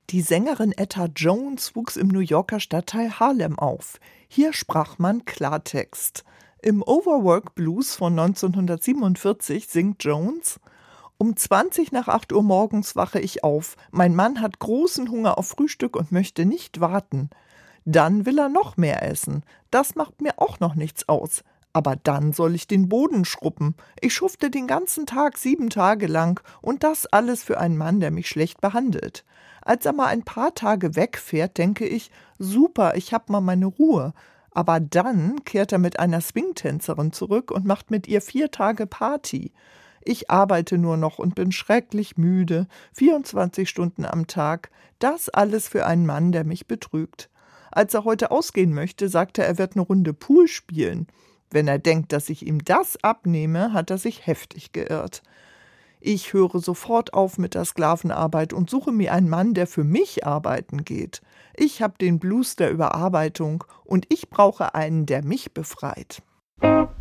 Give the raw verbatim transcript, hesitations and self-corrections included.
Die Sängerin Etta Jones wuchs im New Yorker Stadtteil Harlem auf. Hier sprach man Klartext. Im Overwork Blues von neunzehnhundertsiebenundvierzig singt Jones: Um zwanzig nach acht Uhr morgens wache ich auf. Mein Mann hat großen Hunger auf Frühstück und möchte nicht warten. Dann will er noch mehr essen. Das macht mir auch noch nichts aus. Aber dann soll ich den Boden schrubben. Ich schufte den ganzen Tag, sieben Tage lang. Und das alles für einen Mann, der mich schlecht behandelt. Als er mal ein paar Tage wegfährt, denke ich, super, ich hab mal meine Ruhe. Aber dann kehrt er mit einer Swingtänzerin zurück und macht mit ihr vier Tage Party. Ich arbeite nur noch und bin schrecklich müde, vierundzwanzig Stunden am Tag. Das alles für einen Mann, der mich betrügt. Als er heute ausgehen möchte, sagt er, er wird eine Runde Pool spielen. Wenn er denkt, dass ich ihm das abnehme, hat er sich heftig geirrt. Ich höre sofort auf mit der Sklavenarbeit und suche mir einen Mann, der für mich arbeiten geht. Ich habe den Blues der Überarbeitung und ich brauche einen, der mich befreit.